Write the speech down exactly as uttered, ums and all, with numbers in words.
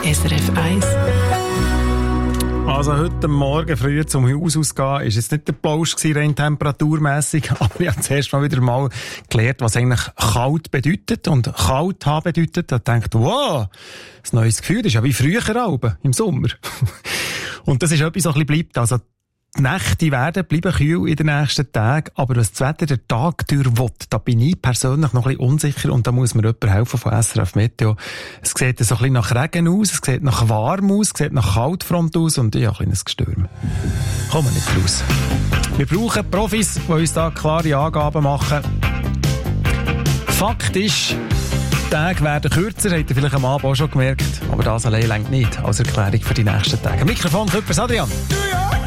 S R F eins. Also heute Morgen früh zum Haus ausgehen, ist jetzt nicht der Plausch gewesen, rein temperaturmässig, aber ich habe zuerst mal wieder mal gelernt, was eigentlich kalt bedeutet. Und kalt haben bedeutet, da denkt, wow, ein neues Gefühl, das ist ja wie früher Alben, im Sommer. Und das ist etwas, was ein bisschen bleibt. Also die Nächte werden bleiben kühl in den nächsten Tagen, aber was das Wetter der Tag durch will, da bin ich persönlich noch ein bisschen unsicher und da muss mir jemand helfen von S R F Meteo. Es sieht so ein bisschen nach Regen aus, es sieht nach warm aus, es sieht nach Kaltfront aus und ich habe ein kleines Gestürm. Kommen wir nicht raus. Wir brauchen Profis, die uns da klare Angaben machen. Fakt ist, die Tage werden kürzer, habt ihr vielleicht am Abend auch schon gemerkt, aber das allein reicht nicht als Erklärung für die nächsten Tage. Mikrofon Küppers, Adrian.